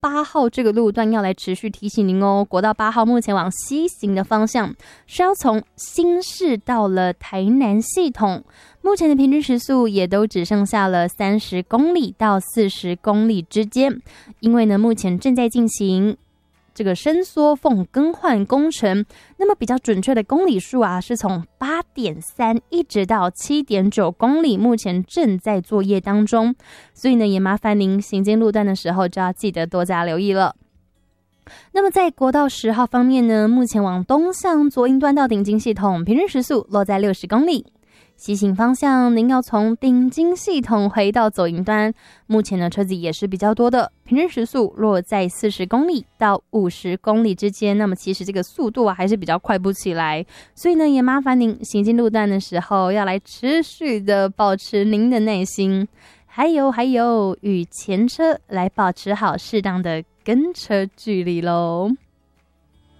8号这个路段要来持续提醒您哦。国道8号目前往西行的方向是要从新市到了台南系统，目前的平均时速也都只剩下了30公里到40公里之间，因为呢目前正在进行这个伸缩缝更换工程，那么比较准确的公里数啊，是从8.3一直到7.9公里，目前正在作业当中，所以呢，也麻烦您行经路段的时候就要记得多加留意了。那么在国道10号方面呢，目前往东向左营端到顶金系统，平均时速落在60公里。西行方向，您要从顶金系统回到左营端，目前的车子也是比较多的，平均时速落在40公里到50公里之间。那么其实这个速度啊还是比较快不起来，所以呢也麻烦您行进路段的时候要来持续的保持您的耐心，还有与前车来保持好适当的跟车距离咯。